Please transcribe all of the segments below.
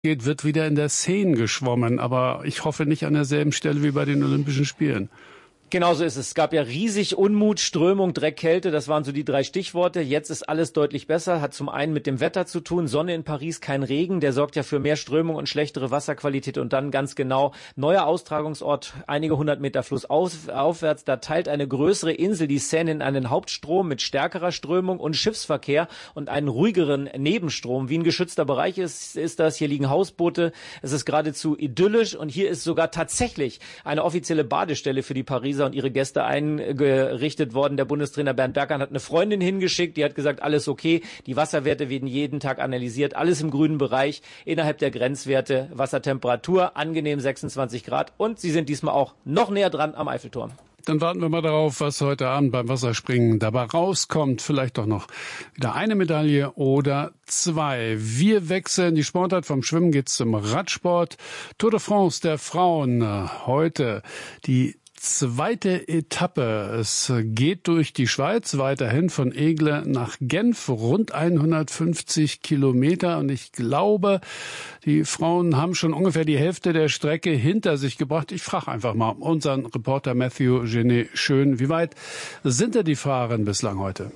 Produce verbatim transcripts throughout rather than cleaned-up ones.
geht, wird wieder in der Seine geschwommen. Aber ich hoffe nicht an derselben Stelle wie bei den Olympischen Spielen. Genau so ist es. Es gab ja riesig Unmut, Strömung, Dreck, Kälte. Das waren so die drei Stichworte. Jetzt ist alles deutlich besser. Hat zum einen mit dem Wetter zu tun. Sonne in Paris, kein Regen. Der sorgt ja für mehr Strömung und schlechtere Wasserqualität. Und dann ganz genau, neuer Austragungsort, einige hundert Meter Fluss auf, aufwärts. Da teilt eine größere Insel die Seine in einen Hauptstrom mit stärkerer Strömung und Schiffsverkehr und einen ruhigeren Nebenstrom. Wie ein geschützter Bereich ist, ist das. Hier liegen Hausboote. Es ist geradezu idyllisch. Und hier ist sogar tatsächlich eine offizielle Badestelle für die Pariser und ihre Gäste eingerichtet worden. Der Bundestrainer Bernd Bergmann hat eine Freundin hingeschickt, die hat gesagt, alles okay, die Wasserwerte werden jeden Tag analysiert, alles im grünen Bereich, innerhalb der Grenzwerte, Wassertemperatur, angenehm sechsundzwanzig Grad und sie sind diesmal auch noch näher dran am Eiffelturm. Dann warten wir mal darauf, was heute Abend beim Wasserspringen dabei rauskommt. Vielleicht doch noch wieder eine Medaille oder zwei. Wir wechseln die Sportart. Vom Schwimmen geht's zum Radsport. Tour de France der Frauen. Heute die zweite Etappe. Es geht durch die Schweiz weiterhin von Aigle nach Genf, rund hundertfünfzig Kilometer. Und ich glaube, die Frauen haben schon ungefähr die Hälfte der Strecke hinter sich gebracht. Ich frage einfach mal unseren Reporter Matthew Genet schön, wie weit sind denn die Fahrerinnen bislang heute?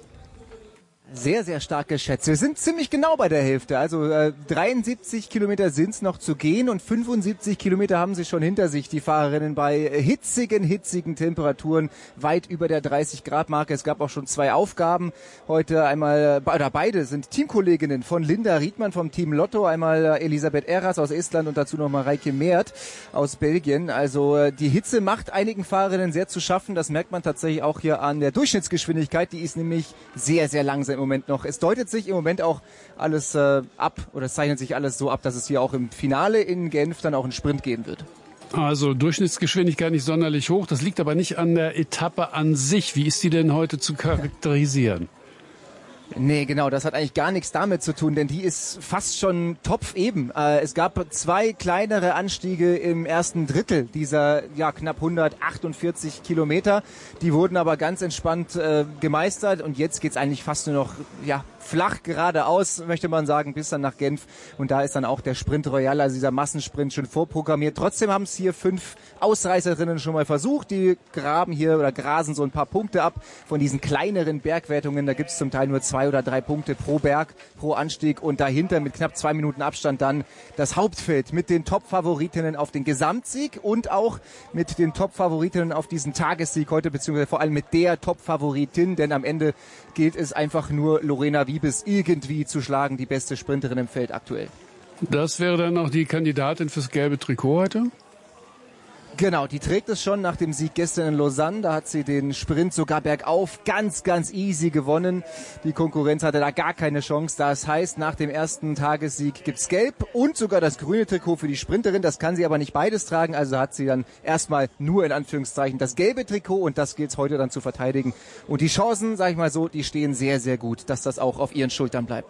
Sehr, sehr stark geschätzt. Wir sind ziemlich genau bei der Hälfte. Also äh, dreiundsiebzig Kilometer sind's noch zu gehen und fünfundsiebzig Kilometer haben sie schon hinter sich, die Fahrerinnen, bei hitzigen, hitzigen Temperaturen, weit über der dreißig Grad Marke. Es gab auch schon zwei Aufgaben heute. Einmal, oder beide sind Teamkolleginnen von Linda Riedmann vom Team Lotto. Einmal Elisabeth Eras aus Estland und dazu noch Mareike Meert aus Belgien. Also äh, die Hitze macht einigen Fahrerinnen sehr zu schaffen. Das merkt man tatsächlich auch hier an der Durchschnittsgeschwindigkeit. Die ist nämlich sehr, sehr langsam im Moment noch. Es deutet sich im Moment auch alles äh, ab oder es zeichnet sich alles so ab, dass es hier auch im Finale in Genf dann auch einen Sprint geben wird. Also Durchschnittsgeschwindigkeit nicht sonderlich hoch. Das liegt aber nicht an der Etappe an sich. Wie ist die denn heute zu charakterisieren? Nee, genau, das hat eigentlich gar nichts damit zu tun, denn die ist fast schon topfeben. Äh, es gab zwei kleinere Anstiege im ersten Drittel dieser ja knapp hundertachtundvierzig Kilometer. Die wurden aber ganz entspannt äh, gemeistert und jetzt geht's eigentlich fast nur noch ja flach geradeaus, möchte man sagen, bis dann nach Genf. Und da ist dann auch der Sprint Royal, also dieser Massensprint, schon vorprogrammiert. Trotzdem haben es hier fünf Ausreißerinnen schon mal versucht. Die graben hier oder grasen so ein paar Punkte ab von diesen kleineren Bergwertungen. Da gibt es zum Teil nur zwei oder drei Punkte pro Berg, pro Anstieg. Und dahinter mit knapp zwei Minuten Abstand dann das Hauptfeld mit den Top-Favoritinnen auf den Gesamtsieg und auch mit den Top-Favoritinnen auf diesen Tagessieg heute, beziehungsweise vor allem mit der Top-Favoritin, denn am Ende gilt es einfach nur, Lorena Wiebes irgendwie zu schlagen, die beste Sprinterin im Feld aktuell. Das wäre dann noch die Kandidatin fürs gelbe Trikot heute? Genau, die trägt es schon nach dem Sieg gestern in Lausanne. Da hat sie den Sprint sogar bergauf ganz, ganz easy gewonnen. Die Konkurrenz hatte da gar keine Chance. Das heißt, nach dem ersten Tagessieg gibt's Gelb und sogar das grüne Trikot für die Sprinterin. Das kann sie aber nicht beides tragen. Also hat sie dann erstmal nur in Anführungszeichen das gelbe Trikot und das gilt heute dann zu verteidigen. Und die Chancen, sag ich mal so, die stehen sehr, sehr gut, dass das auch auf ihren Schultern bleibt.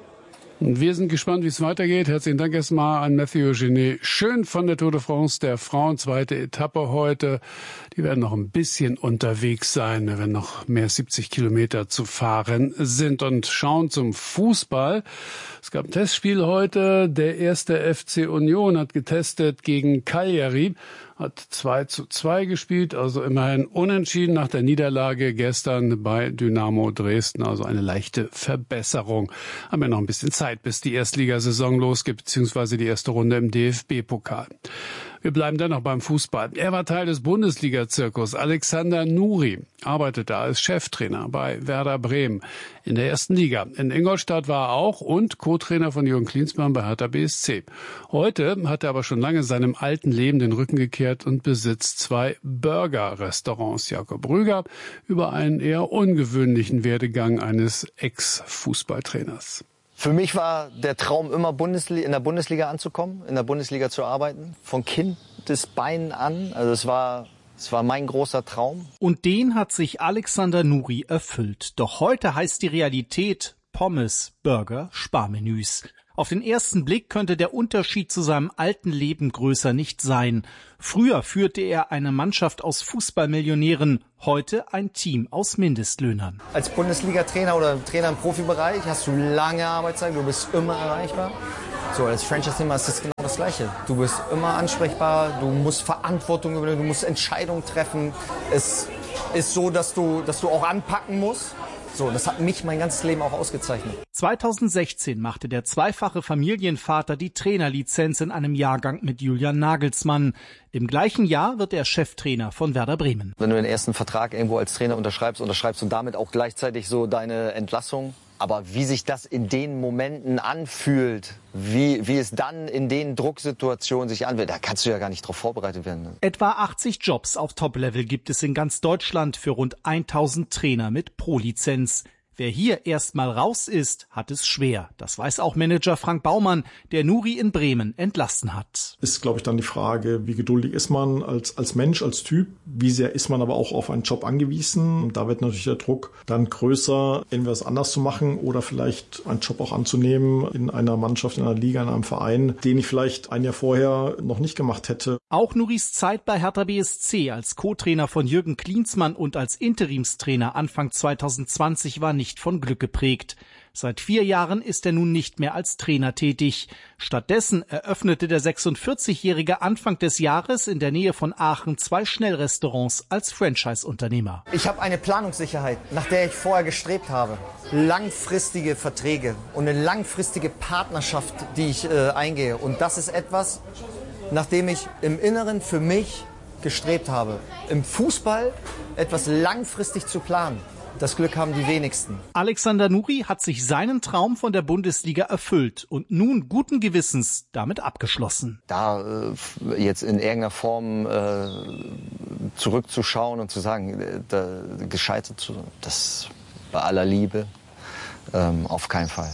Wir sind gespannt, wie es weitergeht. Herzlichen Dank erstmal an Matthew Genet. Schön von der Tour de France der Frauen. Zweite Etappe heute. Die werden noch ein bisschen unterwegs sein, wenn noch mehr als siebzig Kilometer zu fahren sind. Und schauen zum Fußball. Es gab ein Testspiel heute. Der erste F C Union hat getestet gegen Cagliari. Hat zwei zu zwei gespielt, also immerhin unentschieden nach der Niederlage gestern bei Dynamo Dresden. Also eine leichte Verbesserung. Haben wir noch ein bisschen Zeit, bis die Erstligasaison losgeht, beziehungsweise die erste Runde im D F B-Pokal. Wir bleiben dennoch beim Fußball. Er war Teil des Bundesliga-Zirkus. Alexander Nuri arbeitete als Cheftrainer bei Werder Bremen in der ersten Liga. In Ingolstadt war er auch und Co-Trainer von Jürgen Klinsmann bei Hertha B S C. Heute hat er aber schon lange seinem alten Leben den Rücken gekehrt und besitzt zwei Burger-Restaurants. Jakob Rüger über einen eher ungewöhnlichen Werdegang eines Ex-Fußballtrainers. Für mich war der Traum immer, Bundesliga, in der Bundesliga anzukommen, in der Bundesliga zu arbeiten. Von Kindesbeinen an. Also es war, es war mein großer Traum. Und den hat sich Alexander Nuri erfüllt. Doch heute heißt die Realität Pommes, Burger, Sparmenüs. Auf den ersten Blick könnte der Unterschied zu seinem alten Leben größer nicht sein. Früher führte er eine Mannschaft aus Fußballmillionären, heute ein Team aus Mindestlöhnern. Als Bundesliga-Trainer oder Trainer im Profibereich hast du lange Arbeitszeit, du bist immer erreichbar. So, als Franchise-Nehmer ist das genau das Gleiche. Du bist immer ansprechbar, du musst Verantwortung übernehmen, du musst Entscheidungen treffen. Es ist so, dass du, dass du auch anpacken musst. So, das hat mich mein ganzes Leben auch ausgezeichnet. zweitausendsechzehn machte der zweifache Familienvater die Trainerlizenz in einem Jahrgang mit Julian Nagelsmann. Im gleichen Jahr wird er Cheftrainer von Werder Bremen. Wenn du den ersten Vertrag irgendwo als Trainer unterschreibst, unterschreibst du damit auch gleichzeitig so deine Entlassung. Aber wie sich das in den Momenten anfühlt, wie, wie es dann in den Drucksituationen sich anfühlt, da kannst du ja gar nicht drauf vorbereitet werden. Etwa achtzig Jobs auf Top-Level gibt es in ganz Deutschland für rund tausend Trainer mit Pro-Lizenz. Wer hier erstmal raus ist, hat es schwer. Das weiß auch Manager Frank Baumann, der Nuri in Bremen entlassen hat. Ist, glaube ich, dann die Frage, wie geduldig ist man als, als Mensch, als Typ? Wie sehr ist man aber auch auf einen Job angewiesen? Und da wird natürlich der Druck dann größer, entweder es anders zu machen oder vielleicht einen Job auch anzunehmen in einer Mannschaft, in einer Liga, in einem Verein, den ich vielleicht ein Jahr vorher noch nicht gemacht hätte. Auch Nuris Zeit bei Hertha B S C als Co-Trainer von Jürgen Klinsmann und als Interimstrainer Anfang zweitausendzwanzig war nicht von Glück geprägt. Seit vier Jahren ist er nun nicht mehr als Trainer tätig. Stattdessen eröffnete der sechsundvierzigjährige Anfang des Jahres in der Nähe von Aachen zwei Schnellrestaurants als Franchise-Unternehmer. Ich habe eine Planungssicherheit, nach der ich vorher gestrebt habe. Langfristige Verträge und eine langfristige Partnerschaft, die ich äh, eingehe. Und das ist etwas, nach dem ich im Inneren für mich gestrebt habe. Im Fußball etwas langfristig zu planen. Das Glück haben die wenigsten. Alexander Nuri hat sich seinen Traum von der Bundesliga erfüllt und nun guten Gewissens damit abgeschlossen. Da äh, jetzt in irgendeiner Form äh, zurückzuschauen und zu sagen, äh, da, gescheitert zu sein, das bei aller Liebe ähm, auf keinen Fall.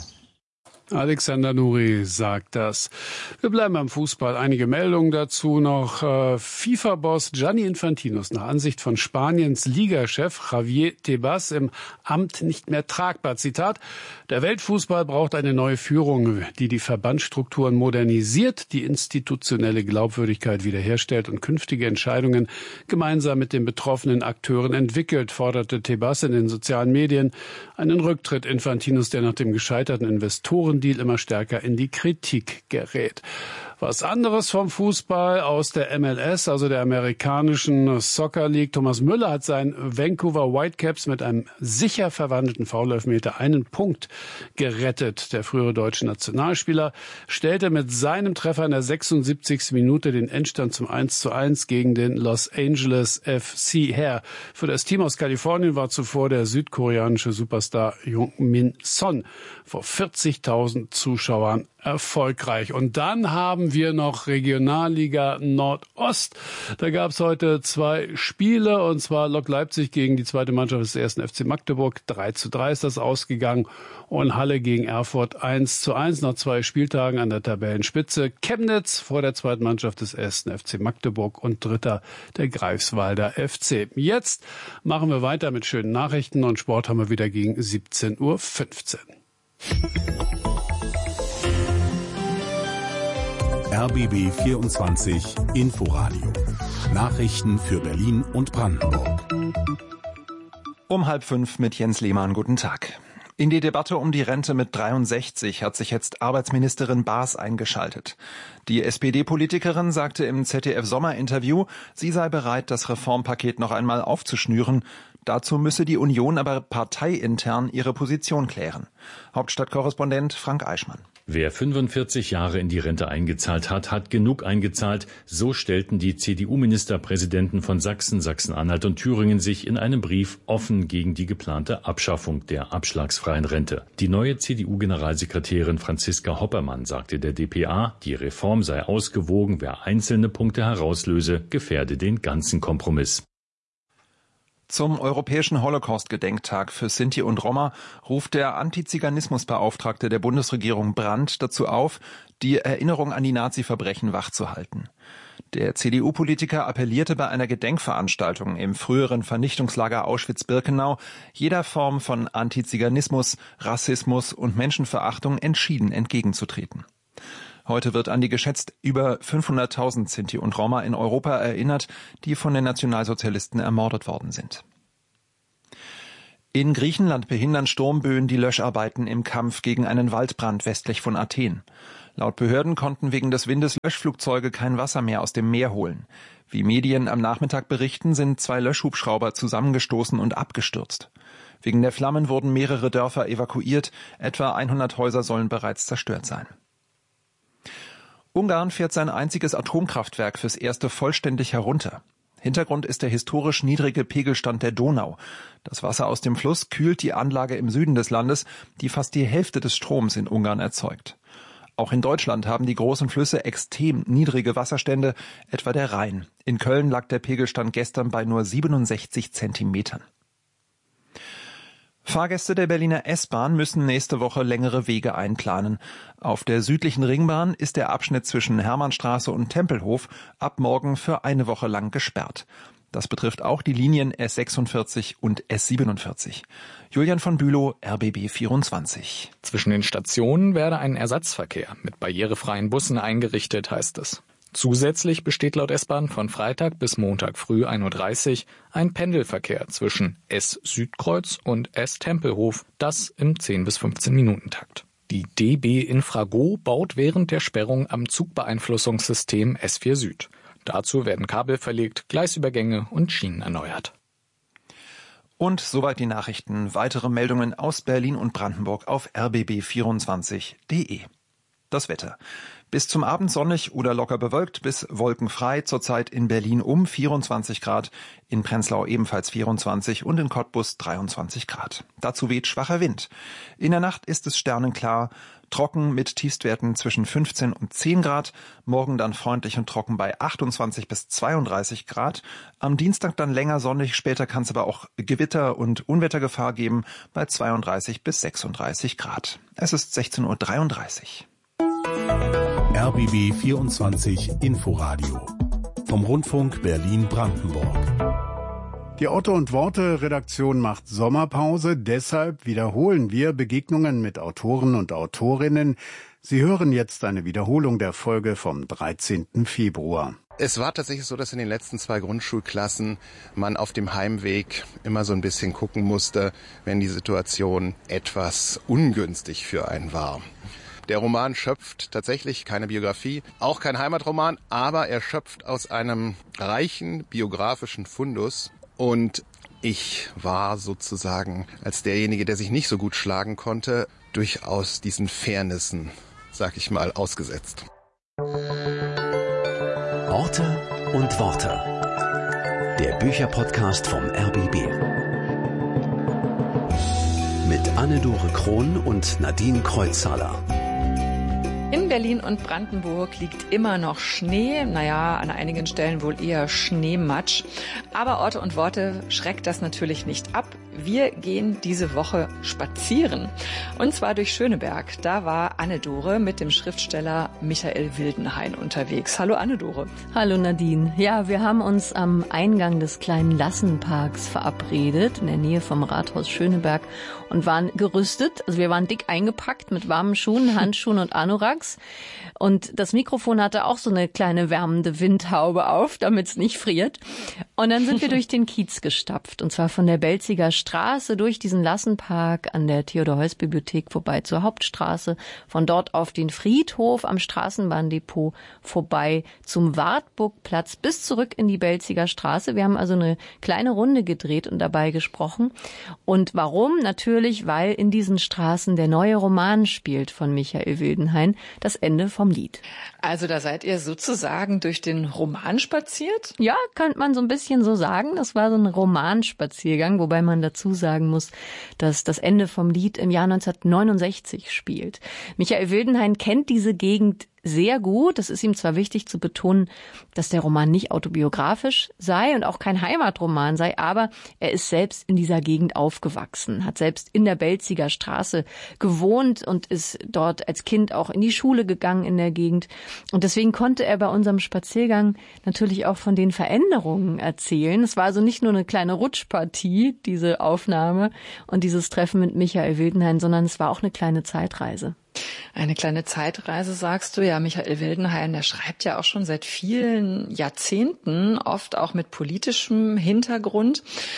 Alexander Nuri sagt das. Wir bleiben am Fußball. Einige Meldungen dazu noch. Äh, FIFA-Boss Gianni Infantino ist nach Ansicht von Spaniens Ligachef Javier Tebas im Amt nicht mehr tragbar. Zitat: Der Weltfußball braucht eine neue Führung, die die Verbandsstrukturen modernisiert, die institutionelle Glaubwürdigkeit wiederherstellt und künftige Entscheidungen gemeinsam mit den betroffenen Akteuren entwickelt, forderte Tebas in den sozialen Medien. Einen Rücktritt Infantinos, der nach dem gescheiterten Investoren Deal immer stärker in die Kritik gerät. Was anderes vom Fußball aus der M L S, also der amerikanischen Soccer League. Thomas Müller hat seinen Vancouver Whitecaps mit einem sicher verwandelten Foul-Elfmeter einen Punkt gerettet. Der frühere deutsche Nationalspieler stellte mit seinem Treffer in der sechsundsiebzigsten Minute den Endstand zum eins zu eins gegen den Los Angeles F C her. Für das Team aus Kalifornien war zuvor der südkoreanische Superstar Heung-min Son vor vierzigtausend Zuschauern erfolgreich. Und dann haben wir noch Regionalliga Nordost. Da gab es heute zwei Spiele, und zwar Lok Leipzig gegen die zweite Mannschaft des ersten F C Magdeburg. drei zu drei ist das ausgegangen. Und Halle gegen Erfurt eins zu eins nach zwei Spieltagen an der Tabellenspitze. Chemnitz vor der zweiten Mannschaft des ersten F C Magdeburg und dritter der Greifswalder F C. Jetzt machen wir weiter mit schönen Nachrichten, und Sport haben wir wieder gegen siebzehn Uhr fünfzehn. R B B vierundzwanzig Inforadio. Nachrichten für Berlin und Brandenburg. Um halb fünf mit Jens Lehmann. Guten Tag. In die Debatte um die Rente mit dreiundsechzig hat sich jetzt Arbeitsministerin Baas eingeschaltet. Die S P D-Politikerin sagte im Z D F-Sommerinterview, sie sei bereit, das Reformpaket noch einmal aufzuschnüren. Dazu müsse die Union aber parteiintern ihre Position klären. Hauptstadtkorrespondent Frank Eichmann. Wer fünfundvierzig Jahre in die Rente eingezahlt hat, hat genug eingezahlt. So stellten die C D U-Ministerpräsidenten von Sachsen, Sachsen-Anhalt und Thüringen sich in einem Brief offen gegen die geplante Abschaffung der abschlagsfreien Rente. Die neue C D U-Generalsekretärin Franziska Hoppermann sagte der D P A, die Reform sei ausgewogen, wer einzelne Punkte herauslöse, gefährde den ganzen Kompromiss. Zum Europäischen Holocaust-Gedenktag für Sinti und Roma ruft der Antiziganismusbeauftragte der Bundesregierung Brandt dazu auf, die Erinnerung an die Nazi-Verbrechen wachzuhalten. Der C D U-Politiker appellierte bei einer Gedenkveranstaltung im früheren Vernichtungslager Auschwitz-Birkenau, jeder Form von Antiziganismus, Rassismus und Menschenverachtung entschieden entgegenzutreten. Heute wird an die geschätzt über fünfhunderttausend Sinti und Roma in Europa erinnert, die von den Nationalsozialisten ermordet worden sind. In Griechenland behindern Sturmböen die Löscharbeiten im Kampf gegen einen Waldbrand westlich von Athen. Laut Behörden konnten wegen des Windes Löschflugzeuge kein Wasser mehr aus dem Meer holen. Wie Medien am Nachmittag berichten, sind zwei Löschhubschrauber zusammengestoßen und abgestürzt. Wegen der Flammen wurden mehrere Dörfer evakuiert, etwa hundert Häuser sollen bereits zerstört sein. Ungarn fährt sein einziges Atomkraftwerk fürs erste vollständig herunter. Hintergrund ist der historisch niedrige Pegelstand der Donau. Das Wasser aus dem Fluss kühlt die Anlage im Süden des Landes, die fast die Hälfte des Stroms in Ungarn erzeugt. Auch in Deutschland haben die großen Flüsse extrem niedrige Wasserstände, etwa der Rhein. In Köln lag der Pegelstand gestern bei nur siebenundsechzig Zentimetern. Fahrgäste der Berliner S-Bahn müssen nächste Woche längere Wege einplanen. Auf der südlichen Ringbahn ist der Abschnitt zwischen Hermannstraße und Tempelhof ab morgen für eine Woche lang gesperrt. Das betrifft auch die Linien S sechsundvierzig und S siebenundvierzig. Julian von Bülow, R B B vierundzwanzig. Zwischen den Stationen werde ein Ersatzverkehr mit barrierefreien Bussen eingerichtet, heißt es. Zusätzlich besteht laut S-Bahn von Freitag bis Montag früh ein Uhr dreißig ein Pendelverkehr zwischen S-Südkreuz und S-Tempelhof, das im zehn bis fünfzehn Minuten Takt. Die D B Infrago baut während der Sperrung am Zugbeeinflussungssystem S vier Süd. Dazu werden Kabel verlegt, Gleisübergänge und Schienen erneuert. Und soweit die Nachrichten. Weitere Meldungen aus Berlin und Brandenburg auf r b b vierundzwanzig punkt d e. Das Wetter. Bis zum Abend sonnig oder locker bewölkt bis wolkenfrei, zurzeit in Berlin um vierundzwanzig Grad, in Prenzlau ebenfalls vierundzwanzig und in Cottbus dreiundzwanzig Grad. Dazu weht schwacher Wind. In der Nacht ist es sternenklar, trocken mit Tiefstwerten zwischen fünfzehn und zehn Grad, morgen dann freundlich und trocken bei achtundzwanzig bis zweiunddreißig Grad, am Dienstag dann länger sonnig, später kann es aber auch Gewitter und Unwettergefahr geben bei zweiunddreißig bis sechsunddreißig Grad. Es ist sechzehn Uhr dreiunddreißig. R B B vierundzwanzig Inforadio vom Rundfunk Berlin-Brandenburg. Die Otto und Worte Redaktion macht Sommerpause, deshalb wiederholen wir Begegnungen mit Autoren und Autorinnen. Sie hören jetzt eine Wiederholung der Folge vom dreizehnten Februar. Es war tatsächlich so, dass in den letzten zwei Grundschulklassen man auf dem Heimweg immer so ein bisschen gucken musste, wenn die Situation etwas ungünstig für einen war. Der Roman schöpft tatsächlich keine Biografie, auch kein Heimatroman, aber er schöpft aus einem reichen biografischen Fundus. Und ich war sozusagen als derjenige, der sich nicht so gut schlagen konnte, durchaus diesen Fairnessen, sag ich mal, ausgesetzt. Orte und Worte. Der Bücherpodcast vom R B B. Mit Anne-Dore Krohn und Nadine Kreuzhaler. In Berlin und Brandenburg liegt immer noch Schnee, naja, an einigen Stellen wohl eher Schneematsch. Aber Orte und Worte schreckt das natürlich nicht ab. Wir gehen diese Woche spazieren. Und zwar durch Schöneberg. Da war Anne-Dore mit dem Schriftsteller Michael Wildenhain unterwegs. Hallo Anne-Dore. Hallo Nadine. Ja, wir haben uns am Eingang des kleinen Lassenparks verabredet, in der Nähe vom Rathaus Schöneberg, und waren gerüstet. Also wir waren dick eingepackt mit warmen Schuhen, Handschuhen und Anoraks. Und das Mikrofon hatte auch so eine kleine wärmende Windhaube auf, damit es nicht friert. Und dann sind wir durch den Kiez gestapft. Und zwar von der Belziger Straße durch diesen Lassenpark an der Theodor-Heuss-Bibliothek vorbei zur Hauptstraße. Von dort auf den Friedhof am Straßenbahndepot vorbei zum Wartburgplatz bis zurück in die Belziger Straße. Wir haben also eine kleine Runde gedreht und dabei gesprochen. Und warum? Natürlich, weil in diesen Straßen der neue Roman spielt von Michael Wildenhain, Das Ende vom Lied. Also da seid ihr sozusagen durch den Roman spaziert? Ja, könnte man so ein bisschen so sagen. Das war so ein Romanspaziergang, wobei man dazu sagen muss, dass Das Ende vom Lied im Jahr neunzehnhundertneunundsechzig spielt. Michael Wildenhain kennt diese Gegend sehr gut. Es ist ihm zwar wichtig zu betonen, dass der Roman nicht autobiografisch sei und auch kein Heimatroman sei, aber er ist selbst in dieser Gegend aufgewachsen, hat selbst in der Belziger Straße gewohnt und ist dort als Kind auch in die Schule gegangen in der Gegend. Und deswegen konnte er bei unserem Spaziergang natürlich auch von den Veränderungen erzählen. Es war also nicht nur eine kleine Rutschpartie, diese Aufnahme und dieses Treffen mit Michael Wildenhain, sondern es war auch eine kleine Zeitreise. Eine kleine Zeitreise, sagst du. Ja, Michael Wildenhain, der schreibt ja auch schon seit vielen Jahrzehnten, oft auch mit politischem Hintergrund.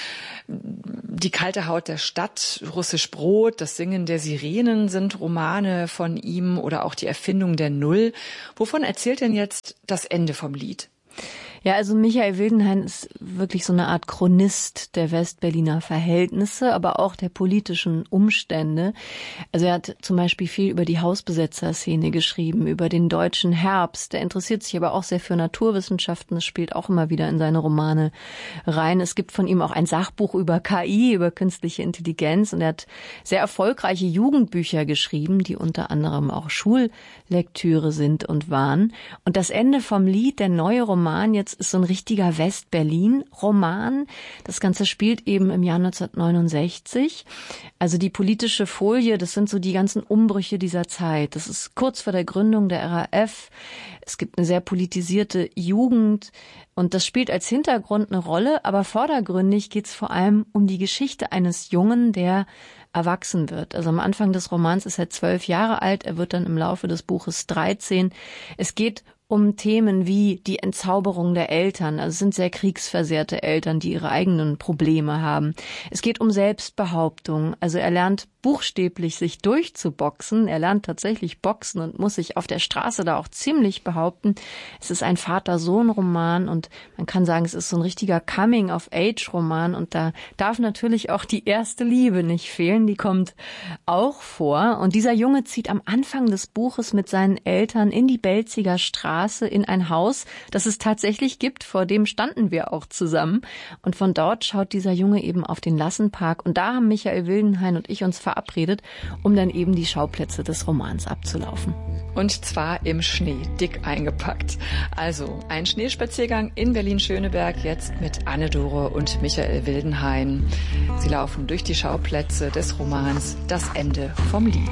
Die kalte Haut der Stadt, Russisch Brot, das Singen der Sirenen sind Romane von ihm oder auch die Erfindung der Null. Wovon erzählt denn jetzt das Ende vom Lied? Ja, also Michael Wildenhain ist wirklich so eine Art Chronist der Westberliner Verhältnisse, aber auch der politischen Umstände. Also er hat zum Beispiel viel über die Hausbesetzerszene geschrieben, über den deutschen Herbst. Er interessiert sich aber auch sehr für Naturwissenschaften. Das spielt auch immer wieder in seine Romane rein. Es gibt von ihm auch ein Sachbuch über K I, über künstliche Intelligenz. Und er hat sehr erfolgreiche Jugendbücher geschrieben, die unter anderem auch Schullektüre sind und waren. Und das Ende vom Lied, der neue Roman jetzt, ist so ein richtiger West-Berlin-Roman. Das Ganze spielt eben im Jahr neunzehnhundertneunundsechzig. Also die politische Folie, das sind so die ganzen Umbrüche dieser Zeit. Das ist kurz vor der Gründung der R A F. Es gibt eine sehr politisierte Jugend und das spielt als Hintergrund eine Rolle, aber vordergründig geht es vor allem um die Geschichte eines Jungen, der erwachsen wird. Also am Anfang des Romans ist er zwölf Jahre alt, er wird dann im Laufe des Buches dreizehn. Es geht um Themen wie die Entzauberung der Eltern. Also es sind sehr kriegsversehrte Eltern, die ihre eigenen Probleme haben. Es geht um Selbstbehauptung. Also er lernt buchstäblich sich durchzuboxen. Er lernt tatsächlich boxen und muss sich auf der Straße da auch ziemlich behaupten. Es ist ein Vater-Sohn-Roman und man kann sagen, es ist so ein richtiger Coming-of-Age-Roman und da darf natürlich auch die erste Liebe nicht fehlen. Die kommt auch vor. Und dieser Junge zieht am Anfang des Buches mit seinen Eltern in die Belziger Straße in ein Haus, das es tatsächlich gibt. Vor dem standen wir auch zusammen. Und von dort schaut dieser Junge eben auf den Lassenpark. Und da haben Michael Wildenhain und ich uns verabredet, um dann eben die Schauplätze des Romans abzulaufen. Und zwar im Schnee, dick eingepackt. Also ein Schneespaziergang in Berlin-Schöneberg, jetzt mit Anne-Dore und Michael Wildenhain. Sie laufen durch die Schauplätze des Romans Das Ende vom Lied.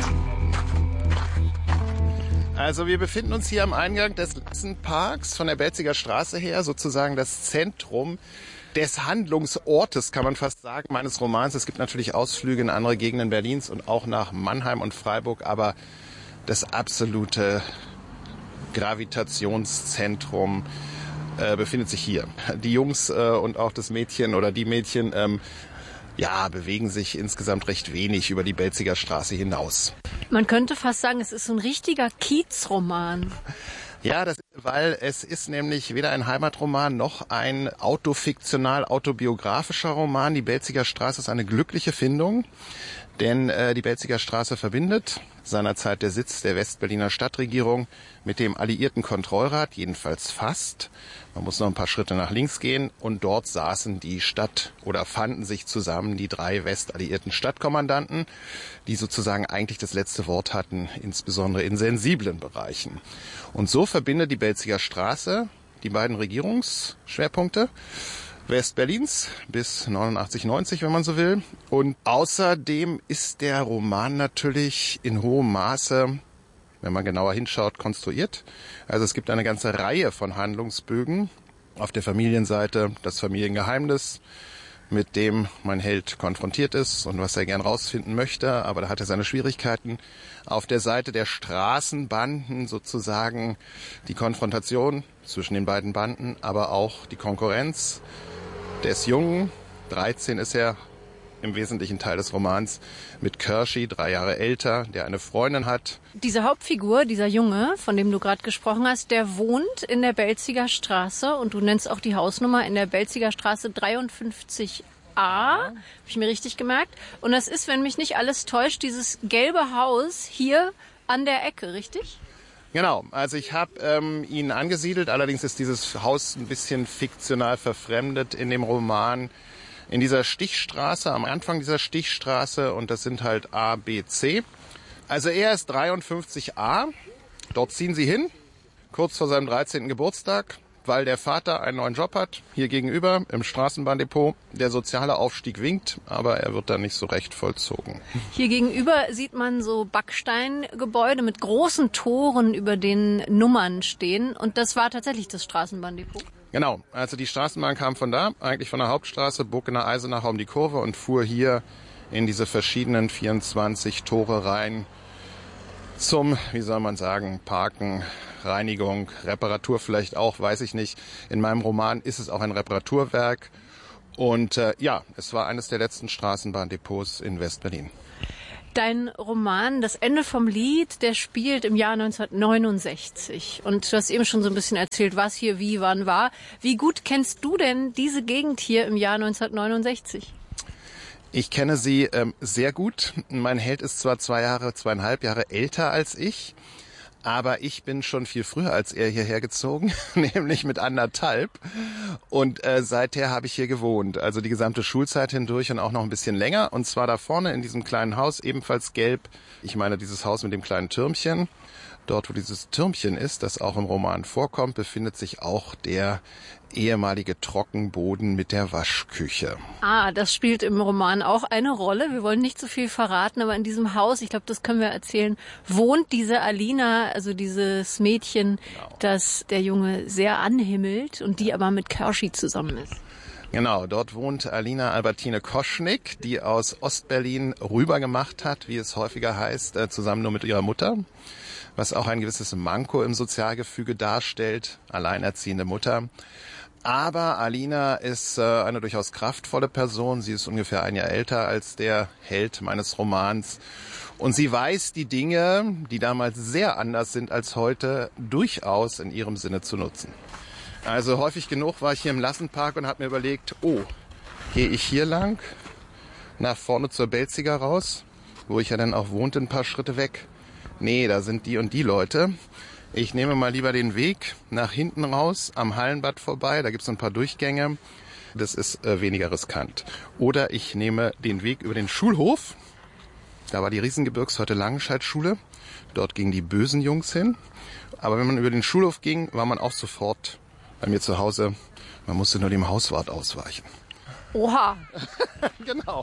Also wir befinden uns hier am Eingang des Lassenparks von der Belziger Straße her, sozusagen das Zentrum des Handlungsortes, kann man fast sagen, meines Romans. Es gibt natürlich Ausflüge in andere Gegenden Berlins und auch nach Mannheim und Freiburg, aber das absolute Gravitationszentrum äh, befindet sich hier. Die Jungs äh, und auch das Mädchen oder die Mädchen ähm, ja, bewegen sich insgesamt recht wenig über die Belziger Straße hinaus. Man könnte fast sagen, es ist so ein richtiger Kiezroman. Ja, das, weil es ist nämlich weder ein Heimatroman noch ein autofiktional autobiografischer Roman. Die Belziger Straße ist eine glückliche Findung, denn äh, die Belziger Straße verbindet seinerzeit der Sitz der Westberliner Stadtregierung mit dem Alliierten Kontrollrat, jedenfalls fast. Man muss noch ein paar Schritte nach links gehen und dort saßen die Stadt oder fanden sich zusammen die drei westalliierten Stadtkommandanten, die sozusagen eigentlich das letzte Wort hatten, insbesondere in sensiblen Bereichen. Und so verbindet die Belziger Straße die beiden Regierungsschwerpunkte Westberlins bis neunundachtzig, neunzig, wenn man so will. Und außerdem ist der Roman natürlich in hohem Maße, wenn man genauer hinschaut, konstruiert. Also es gibt eine ganze Reihe von Handlungsbögen. Auf der Familienseite das Familiengeheimnis, mit dem mein Held konfrontiert ist und was er gern rausfinden möchte, aber da hat er seine Schwierigkeiten. Auf der Seite der Straßenbanden sozusagen die Konfrontation zwischen den beiden Banden, aber auch die Konkurrenz des Jungen, dreizehn ist er, im wesentlichen Teil des Romans, mit Kirschi, drei Jahre älter, der eine Freundin hat. Diese Hauptfigur, dieser Junge, von dem du gerade gesprochen hast, der wohnt in der Belziger Straße und du nennst auch die Hausnummer in der Belziger Straße dreiundfünfzig a, habe ich mir richtig gemerkt. Und das ist, wenn mich nicht alles täuscht, dieses gelbe Haus hier an der Ecke, richtig? Genau, also ich habe ähm, ihn angesiedelt, allerdings ist dieses Haus ein bisschen fiktional verfremdet in dem Roman. In dieser Stichstraße, am Anfang dieser Stichstraße, und das sind halt A, B, C. Also er ist dreiundfünfzig a, dort ziehen sie hin, kurz vor seinem dreizehnten Geburtstag, weil der Vater einen neuen Job hat, hier gegenüber im Straßenbahndepot. Der soziale Aufstieg winkt, aber er wird dann nicht so recht vollzogen. Hier gegenüber sieht man so Backsteingebäude mit großen Toren, über denen Nummern stehen. Und das war tatsächlich das Straßenbahndepot. Genau, also die Straßenbahn kam von da, eigentlich von der Hauptstraße, bog in der Eisenacher um die Kurve und fuhr hier in diese verschiedenen vierundzwanzig Tore rein zum, wie soll man sagen, Parken, Reinigung, Reparatur vielleicht auch, weiß ich nicht. In meinem Roman ist es auch ein Reparaturwerk Und äh, ja, es war eines der letzten Straßenbahndepots in West-Berlin. Dein Roman Das Ende vom Lied, der spielt im Jahr neunzehnhundertneunundsechzig. Und du hast eben schon so ein bisschen erzählt, was hier wie wann war. Wie gut kennst du denn diese Gegend hier im Jahr neunzehnhundertneunundsechzig? Ich kenne sie ähm, sehr gut. Mein Held ist zwar zwei Jahre, zweieinhalb Jahre älter als ich, aber ich bin schon viel früher als er hierher gezogen, nämlich mit anderthalb. Und äh, seither habe ich hier gewohnt, also die gesamte Schulzeit hindurch und auch noch ein bisschen länger. Und zwar da vorne in diesem kleinen Haus, ebenfalls gelb. Ich meine dieses Haus mit dem kleinen Türmchen. Dort, wo dieses Türmchen ist, das auch im Roman vorkommt, befindet sich auch der ehemalige Trockenboden mit der Waschküche. Ah, das spielt im Roman auch eine Rolle. Wir wollen nicht so viel verraten, aber in diesem Haus, ich glaube, das können wir erzählen, wohnt diese Alina, also dieses Mädchen, genau, das der Junge sehr anhimmelt und die aber mit Kerschi zusammen ist. Genau, dort wohnt Alina Albertine Koschnick, die aus Ostberlin rübergemacht hat, wie es häufiger heißt, zusammen nur mit ihrer Mutter, was auch ein gewisses Manko im Sozialgefüge darstellt, alleinerziehende Mutter. Aber Alina ist äh, eine durchaus kraftvolle Person. Sie ist ungefähr ein Jahr älter als der Held meines Romans. Und sie weiß die Dinge, die damals sehr anders sind als heute, durchaus in ihrem Sinne zu nutzen. Also häufig genug war ich hier im Lassenpark und habe mir überlegt, oh, gehe ich hier lang, nach vorne zur Belziger raus, wo ich ja dann auch wohnte, ein paar Schritte weg. Nee, da sind die und die Leute. Ich nehme mal lieber den Weg nach hinten raus, am Hallenbad vorbei, da gibt es ein paar Durchgänge. Das ist äh, weniger riskant. Oder ich nehme den Weg über den Schulhof. Da war die Riesengebirgshorte Langenscheid-Schule. Dort gingen die bösen Jungs hin. Aber wenn man über den Schulhof ging, war man auch sofort bei mir zu Hause. Man musste nur dem Hauswart ausweichen. Oha! Genau.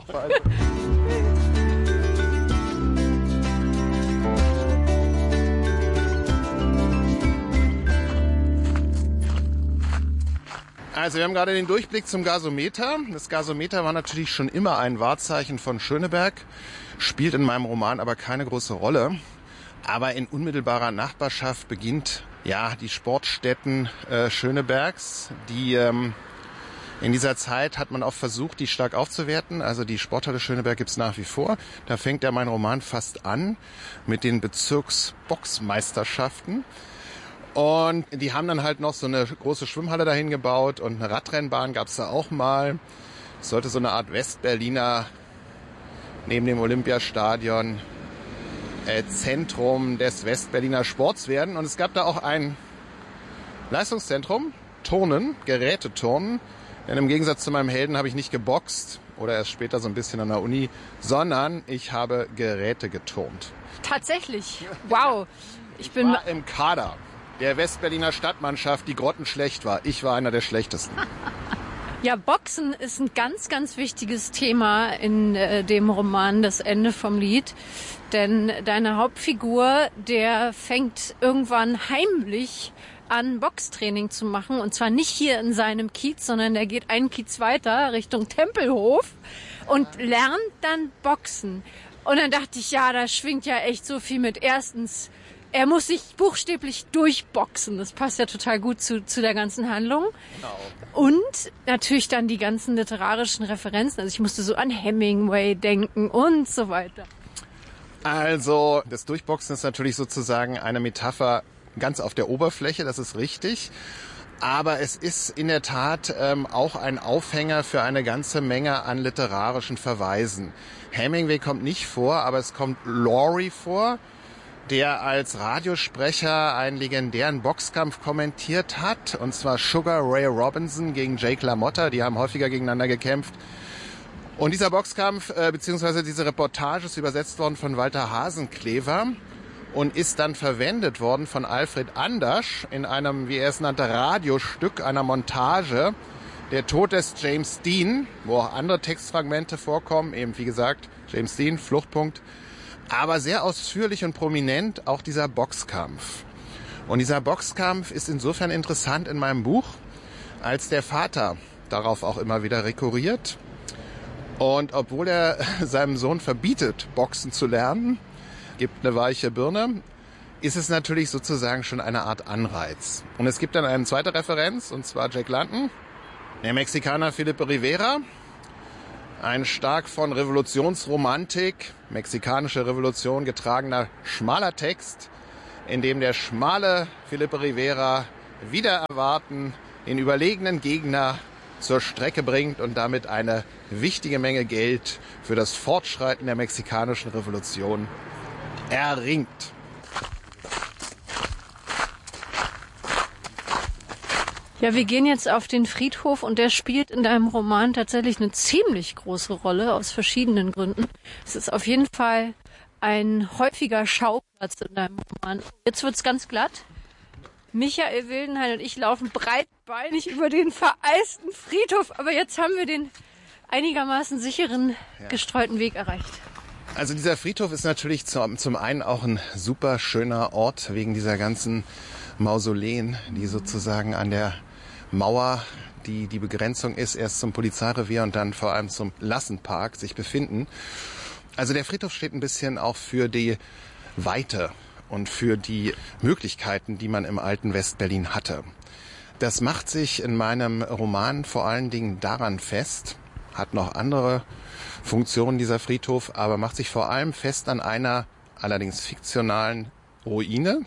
Also wir haben gerade den Durchblick zum Gasometer. Das Gasometer war natürlich schon immer ein Wahrzeichen von Schöneberg, spielt in meinem Roman aber keine große Rolle. Aber in unmittelbarer Nachbarschaft beginnt ja die Sportstätten äh, Schönebergs. Die ähm, in dieser Zeit hat man auch versucht, die stark aufzuwerten. Also die Sporthalle Schöneberg gibt's nach wie vor. Da fängt ja mein Roman fast an mit den Bezirksboxmeisterschaften. Und die haben dann halt noch so eine große Schwimmhalle dahin gebaut und eine Radrennbahn gab's da auch mal. Es sollte so eine Art Westberliner, neben dem Olympiastadion, äh, Zentrum des Westberliner Sports werden. Und es gab da auch ein Leistungszentrum, Turnen, Geräteturnen. Denn im Gegensatz zu meinem Helden habe ich nicht geboxt oder erst später so ein bisschen an der Uni, sondern ich habe Geräte geturnt. Tatsächlich? Wow. Ich, ich bin war im Kader der Westberliner Stadtmannschaft, die grottenschlecht war. Ich war einer der schlechtesten. Ja, Boxen ist ein ganz, ganz wichtiges Thema in äh, dem Roman Das Ende vom Lied. Denn deine Hauptfigur, der fängt irgendwann heimlich an, Boxtraining zu machen. Und zwar nicht hier in seinem Kiez, sondern der geht einen Kiez weiter Richtung Tempelhof und lernt dann Boxen. Und dann dachte ich, ja, da schwingt ja echt so viel mit. Erstens, er muss sich buchstäblich durchboxen. Das passt ja total gut zu, zu der ganzen Handlung. Genau. Und natürlich dann die ganzen literarischen Referenzen. Also ich musste so an Hemingway denken und so weiter. Also das Durchboxen ist natürlich sozusagen eine Metapher ganz auf der Oberfläche, das ist richtig. Aber es ist in der Tat ähm, auch ein Aufhänger für eine ganze Menge an literarischen Verweisen. Hemingway kommt nicht vor, aber es kommt Laurie vor, der als Radiosprecher einen legendären Boxkampf kommentiert hat. Und zwar Sugar Ray Robinson gegen Jake LaMotta. Die haben häufiger gegeneinander gekämpft. Und dieser Boxkampf, äh, beziehungsweise diese Reportage ist übersetzt worden von Walter Hasenklever und ist dann verwendet worden von Alfred Andersch in einem, wie er es nannte, Radiostück, einer Montage, Der Tod des James Dean, wo auch andere Textfragmente vorkommen, eben wie gesagt, James Dean, Fluchtpunkt, aber sehr ausführlich und prominent auch dieser Boxkampf. Und dieser Boxkampf ist insofern interessant in meinem Buch, als der Vater darauf auch immer wieder rekurriert. Und obwohl er seinem Sohn verbietet, Boxen zu lernen, gibt eine weiche Birne, ist es natürlich sozusagen schon eine Art Anreiz. Und es gibt dann eine zweite Referenz, und zwar Jack London, Der Mexikaner Felipe Rivera, ein stark von Revolutionsromantik, mexikanische Revolution getragener schmaler Text, in dem der schmale Felipe Rivera wider Erwarten den überlegenen Gegner zur Strecke bringt und damit eine wichtige Menge Geld für das Fortschreiten der mexikanischen Revolution erringt. Ja, wir gehen jetzt auf den Friedhof und der spielt in deinem Roman tatsächlich eine ziemlich große Rolle aus verschiedenen Gründen. Es ist auf jeden Fall ein häufiger Schauplatz in deinem Roman. Jetzt wird's ganz glatt. Michael Wildenhain und ich laufen breitbeinig über den vereisten Friedhof, aber jetzt haben wir den einigermaßen sicheren, ja. gestreuten Weg erreicht. Also dieser Friedhof ist natürlich zum, zum einen auch ein super schöner Ort wegen dieser ganzen Mausoleen, die sozusagen an der Mauer, die die Begrenzung ist, erst zum Polizeirevier und dann vor allem zum Lassenpark sich befinden. Also der Friedhof steht ein bisschen auch für die Weite und für die Möglichkeiten, die man im alten Westberlin hatte. Das macht sich in meinem Roman vor allen Dingen daran fest, hat noch andere Funktionen dieser Friedhof, aber macht sich vor allem fest an einer allerdings fiktionalen Ruine,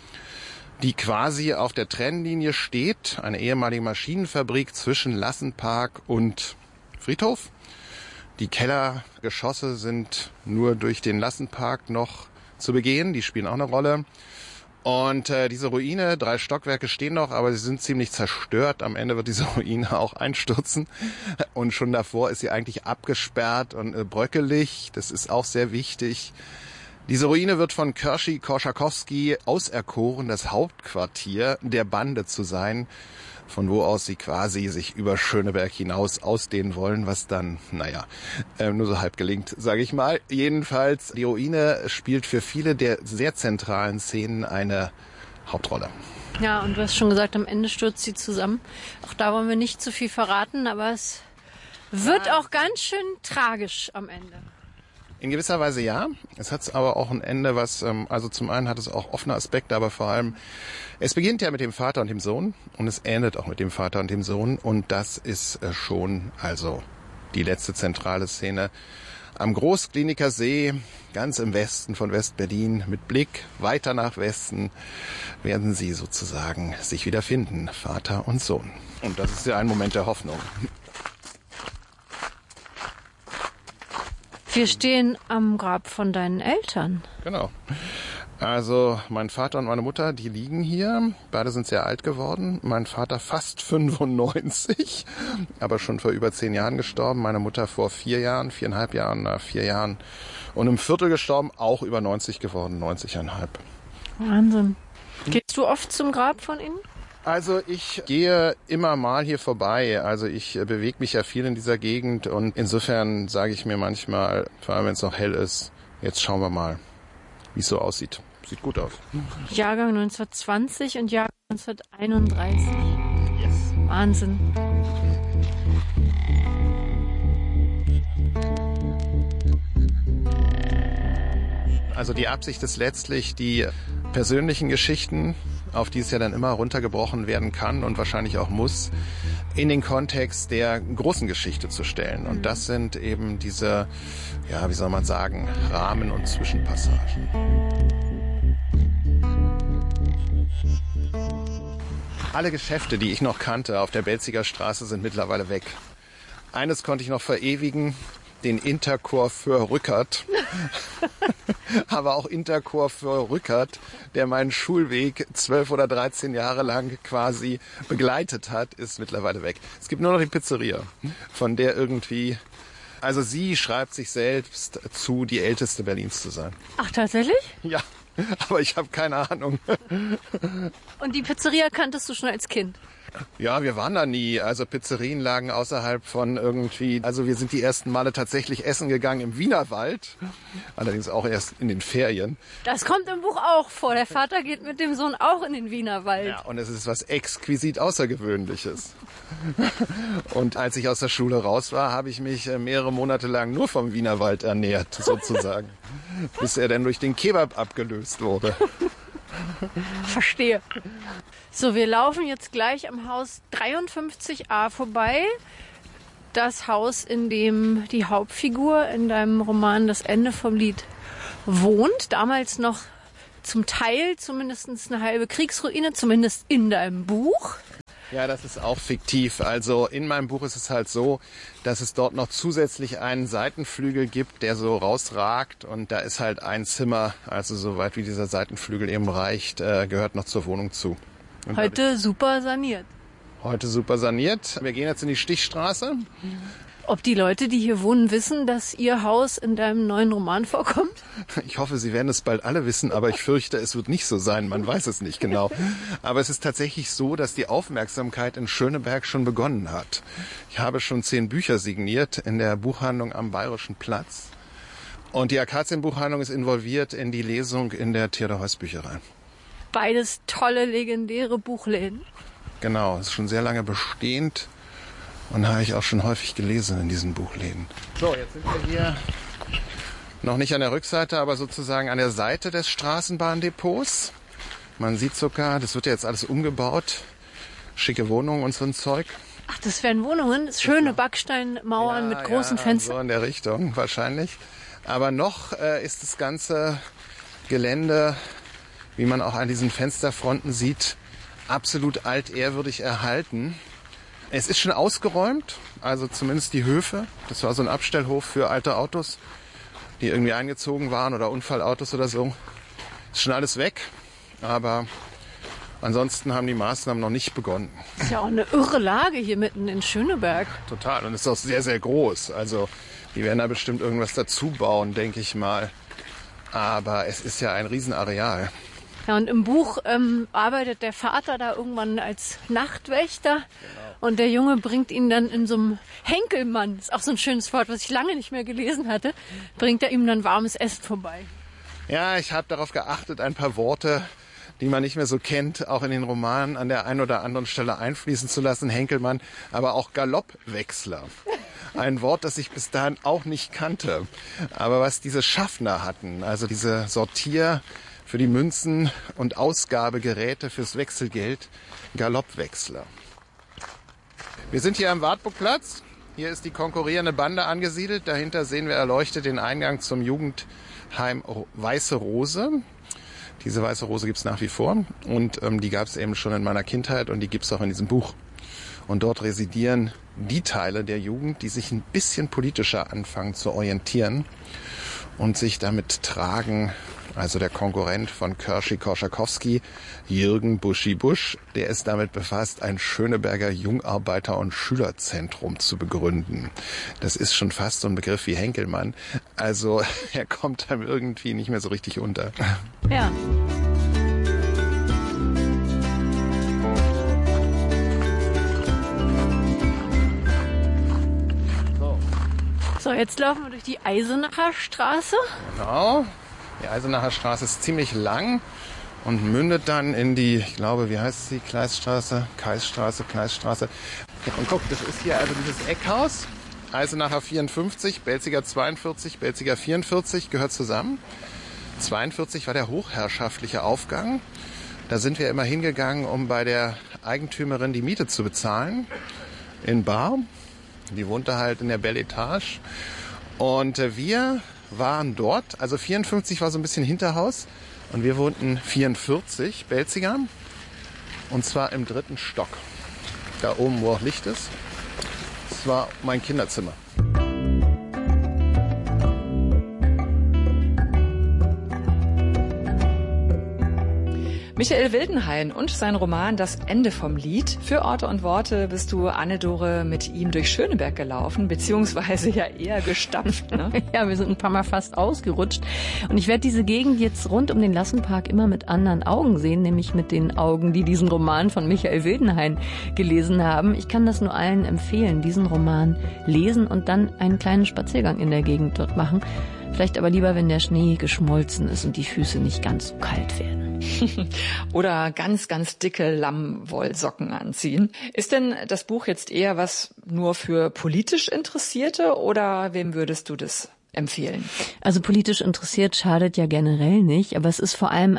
die quasi auf der Trennlinie steht, eine ehemalige Maschinenfabrik zwischen Lassenpark und Friedhof. Die Kellergeschosse sind nur durch den Lassenpark noch zu begehen, die spielen auch eine Rolle. Und äh, diese Ruine, drei Stockwerke stehen noch, aber sie sind ziemlich zerstört. Am Ende wird diese Ruine auch einstürzen. Und schon davor ist sie eigentlich abgesperrt und äh, bröckelig. Das ist auch sehr wichtig. Diese Ruine wird von Kershi Korschakowski auserkoren, das Hauptquartier der Bande zu sein, von wo aus sie quasi sich über Schöneberg hinaus ausdehnen wollen, was dann, naja, äh, nur so halb gelingt, sage ich mal. Jedenfalls, die Ruine spielt für viele der sehr zentralen Szenen eine Hauptrolle. Ja, und du hast schon gesagt, am Ende stürzt sie zusammen. Auch da wollen wir nicht zu viel verraten, aber es wird auch ganz schön tragisch am Ende. In gewisser Weise ja. Es hat aber auch ein Ende, was, also zum einen hat es auch offene Aspekte, aber vor allem, es beginnt ja mit dem Vater und dem Sohn und es endet auch mit dem Vater und dem Sohn und das ist schon, also die letzte zentrale Szene am Großkliniker See, ganz im Westen von West-Berlin, mit Blick weiter nach Westen, werden sie sozusagen sich wiederfinden, Vater und Sohn. Und das ist ja ein Moment der Hoffnung. Wir stehen am Grab von deinen Eltern. Genau. Also mein Vater und meine Mutter, die liegen hier. Beide sind sehr alt geworden. Mein Vater fast fünfundneunzig, aber schon vor über zehn Jahren gestorben. Meine Mutter vor vier Jahren, viereinhalb Jahren, na, vier Jahren. Und im Viertel gestorben, auch über neunzig geworden, neunzig Komma fünf. Wahnsinn. Gehst du oft zum Grab von ihnen? Also ich gehe immer mal hier vorbei. Also ich bewege mich ja viel in dieser Gegend und insofern sage ich mir manchmal, vor allem wenn es noch hell ist, jetzt schauen wir mal, wie es so aussieht. Sieht gut aus. Jahrgang neunzehnhundertzwanzig und Jahrgang neunzehnhunderteinunddreißig. Yes. Wahnsinn. Also die Absicht ist letztlich, die persönlichen Geschichten, auf die es ja dann immer runtergebrochen werden kann und wahrscheinlich auch muss, in den Kontext der großen Geschichte zu stellen. Und das sind eben diese, ja, wie soll man sagen, Rahmen- und Zwischenpassagen. Alle Geschäfte, die ich noch kannte auf der Belziger Straße, sind mittlerweile weg. Eines konnte ich noch verewigen, den Intercoiffeur Rückert. Aber auch Intercoiffeur Rückert, der meinen Schulweg zwölf oder dreizehn Jahre lang quasi begleitet hat, ist mittlerweile weg. Es gibt nur noch die Pizzeria, von der irgendwie, also sie schreibt sich selbst zu, die älteste Berlins zu sein. Ach, tatsächlich? Ja, aber ich habe keine Ahnung. Und die Pizzeria kanntest du schon als Kind? Ja, wir waren da nie. Also Pizzerien lagen außerhalb von irgendwie, also wir sind die ersten Male tatsächlich essen gegangen im Wienerwald. Allerdings auch erst in den Ferien. Das kommt im Buch auch vor. Der Vater geht mit dem Sohn auch in den Wienerwald. Ja, und es ist was exquisit Außergewöhnliches. Und als ich aus der Schule raus war, habe ich mich mehrere Monate lang nur vom Wienerwald ernährt, sozusagen. Bis er dann durch den Kebab abgelöst wurde. Verstehe. So, wir laufen jetzt gleich am Haus dreiundfünfzig a vorbei. Das Haus, in dem die Hauptfigur in deinem Roman Das Ende vom Lied wohnt. Damals noch zum Teil zumindest eine halbe Kriegsruine, zumindest in deinem Buch. Ja, das ist auch fiktiv. Also in meinem Buch ist es halt so, dass es dort noch zusätzlich einen Seitenflügel gibt, der so rausragt. Und da ist halt ein Zimmer, also soweit wie dieser Seitenflügel eben reicht, äh, gehört noch zur Wohnung zu. Und heute super saniert. Heute super saniert. Wir gehen jetzt in die Stichstraße. Ob die Leute, die hier wohnen, wissen, dass ihr Haus in deinem neuen Roman vorkommt? Ich hoffe, sie werden es bald alle wissen, aber ich fürchte, es wird nicht so sein. Man weiß es nicht genau. Aber es ist tatsächlich so, dass die Aufmerksamkeit in Schöneberg schon begonnen hat. Ich habe schon zehn Bücher signiert in der Buchhandlung am Bayerischen Platz. Und die Akazienbuchhandlung ist involviert in die Lesung in der Theodor-Heuss-Bücherei. Beides tolle, legendäre Buchläden. Genau, ist schon sehr lange bestehend. Und habe ich auch schon häufig gelesen in diesen Buchläden. So, jetzt sind wir hier noch nicht an der Rückseite, aber sozusagen an der Seite des Straßenbahndepots. Man sieht sogar, das wird ja jetzt alles umgebaut. Schicke Wohnungen und so ein Zeug. Ach, das wären Wohnungen? Schöne Backsteinmauern ja, mit großen ja, Fenstern? So in der Richtung wahrscheinlich. Aber noch äh, ist das ganze Gelände, wie man auch an diesen Fensterfronten sieht, absolut altehrwürdig erhalten. Es ist schon ausgeräumt, also zumindest die Höfe. Das war so ein Abstellhof für alte Autos, die irgendwie eingezogen waren oder Unfallautos oder so. Ist schon alles weg, aber ansonsten haben die Maßnahmen noch nicht begonnen. Das ist ja auch eine irre Lage hier mitten in Schöneberg. Total, und es ist auch sehr, sehr groß. Also die werden da bestimmt irgendwas dazu bauen, denke ich mal. Aber es ist ja ein Riesenareal. Ja, und im Buch ähm, arbeitet der Vater da irgendwann als Nachtwächter. Genau. Und der Junge bringt ihn dann in so einem Henkelmann, ist auch so ein schönes Wort, was ich lange nicht mehr gelesen hatte, bringt er ihm dann warmes Essen vorbei. Ja, ich habe darauf geachtet, ein paar Worte, die man nicht mehr so kennt, auch in den Romanen an der einen oder anderen Stelle einfließen zu lassen. Henkelmann, aber auch Galoppwechsler. Ein Wort, das ich bis dahin auch nicht kannte. Aber was diese Schaffner hatten, also diese Sortier- für die Münzen und Ausgabegeräte fürs Wechselgeld, Galoppwechsler. Wir sind hier am Wartburgplatz. Hier ist die konkurrierende Bande angesiedelt. Dahinter sehen wir erleuchtet den Eingang zum Jugendheim Weiße Rose. Diese Weiße Rose gibt es nach wie vor. Und ähm, die gab es eben schon in meiner Kindheit und die gibt es auch in diesem Buch. Und dort residieren die Teile der Jugend, die sich ein bisschen politischer anfangen zu orientieren und sich damit tragen. Also der Konkurrent von Körschy-Korschakowski, Jürgen Buschi-Busch, der ist damit befasst, ein Schöneberger Jungarbeiter- und Schülerzentrum zu begründen. Das ist schon fast so ein Begriff wie Henkelmann. Also er kommt einem irgendwie nicht mehr so richtig unter. Ja. So, jetzt laufen wir durch die Eisenacher Straße. Genau. Die Eisenacher Straße ist ziemlich lang und mündet dann in die, ich glaube, wie heißt sie, Kleiststraße, Keisstraße, Kleiststraße. Und guck, das ist hier also dieses Eckhaus. Eisenacher vierundfünfzig, Belziger zweiundvierzig, Belziger vierundvierzig gehört zusammen. zweiundvierzig war der hochherrschaftliche Aufgang. Da sind wir immer hingegangen, um bei der Eigentümerin die Miete zu bezahlen. In bar. Die wohnte halt in der Belle Etage. Und wir waren dort, also vierundfünfzig war so ein bisschen Hinterhaus und wir wohnten vierundvierzig, Belziger, und zwar im dritten Stock, da oben, wo auch Licht ist. Das war mein Kinderzimmer. Michael Wildenhain und sein Roman Das Ende vom Lied. Für Orte und Worte bist du, Anne-Dore, mit ihm durch Schöneberg gelaufen, beziehungsweise ja eher gestapft, ne? Ja, wir sind ein paar Mal fast ausgerutscht. Und ich werde diese Gegend jetzt rund um den Lassenpark immer mit anderen Augen sehen, nämlich mit den Augen, die diesen Roman von Michael Wildenhain gelesen haben. Ich kann das nur allen empfehlen, diesen Roman lesen und dann einen kleinen Spaziergang in der Gegend dort machen. Vielleicht aber lieber, wenn der Schnee geschmolzen ist und die Füße nicht ganz so kalt werden. Oder ganz, ganz dicke Lammwollsocken anziehen. Ist denn das Buch jetzt eher was nur für politisch Interessierte oder wem würdest du das empfehlen? Also politisch interessiert schadet ja generell nicht, aber es ist vor allem eine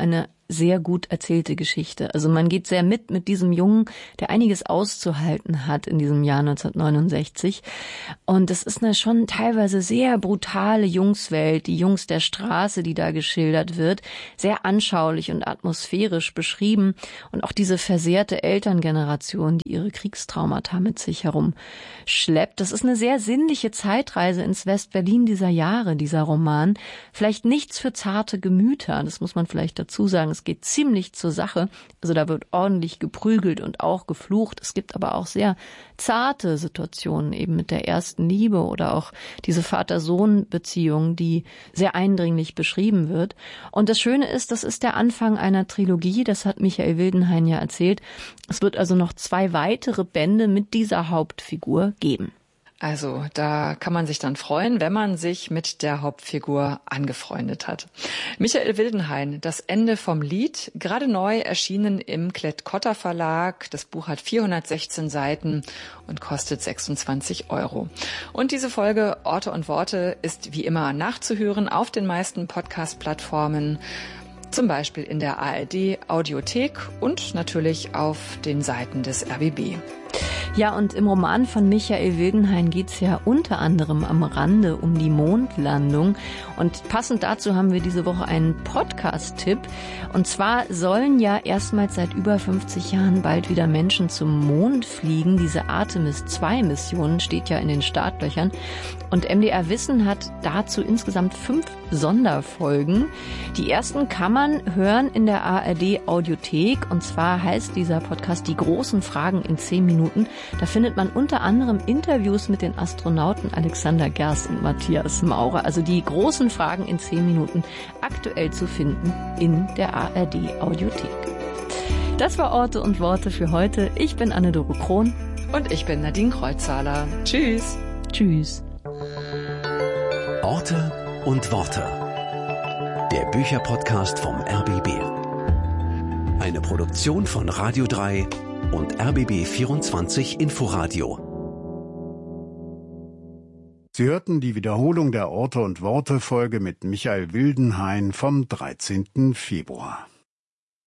sehr gut erzählte Geschichte. Also man geht sehr mit mit diesem Jungen, der einiges auszuhalten hat in diesem Jahr neunzehnhundertneunundsechzig. Und das ist eine schon teilweise sehr brutale Jungswelt, die Jungs der Straße, die da geschildert wird, sehr anschaulich und atmosphärisch beschrieben. Und auch diese versehrte Elterngeneration, die ihre Kriegstraumata mit sich herumschleppt. Das ist eine sehr sinnliche Zeitreise ins West-Berlin dieser Jahre, dieser Roman. Vielleicht nichts für zarte Gemüter, das muss man vielleicht dazu sagen. Es geht ziemlich zur Sache. Also da wird ordentlich geprügelt und auch geflucht. Es gibt aber auch sehr zarte Situationen, eben mit der ersten Liebe oder auch diese Vater-Sohn-Beziehung, die sehr eindringlich beschrieben wird. Und das Schöne ist, das ist der Anfang einer Trilogie. Das hat Michael Wildenhain ja erzählt. Es wird also noch zwei weitere Bände mit dieser Hauptfigur geben. Also da kann man sich dann freuen, wenn man sich mit der Hauptfigur angefreundet hat. Michael Wildenhain, das Ende vom Lied, gerade neu erschienen im Klett-Cotta Verlag. Das Buch hat vierhundertsechzehn Seiten und kostet sechsundzwanzig Euro. Und diese Folge Orte und Worte ist wie immer nachzuhören auf den meisten Podcast-Plattformen. Zum Beispiel in der A R D Audiothek und natürlich auf den Seiten des R B B. Ja, und im Roman von Michael Wildenhain geht's ja unter anderem am Rande um die Mondlandung. Und passend dazu haben wir diese Woche einen Podcast-Tipp. Und zwar sollen ja erstmals seit über fünfzig Jahren bald wieder Menschen zum Mond fliegen. Diese Artemis zwei Mission steht ja in den Startlöchern. Und M D R Wissen hat dazu insgesamt fünf Sonderfolgen. Die ersten kann man hören in der A R D Audiothek. Und zwar heißt dieser Podcast Die großen Fragen in zehn Minuten. Da findet man unter anderem Interviews mit den Astronauten Alexander Gerst und Matthias Maurer. Also die großen Fragen in zehn Minuten aktuell zu finden in der A R D Audiothek. Das war Orte und Worte für heute. Ich bin Anne-Dore Krohn. Und ich bin Nadine Kreuzzahler. Tschüss. Tschüss. Orte und Worte. Der Bücherpodcast vom R B B. Eine Produktion von Radio drei und R B B vierundzwanzig Inforadio. Sie hörten die Wiederholung der Orte und Worte Folge mit Michael Wildenhain vom dreizehnten Februar.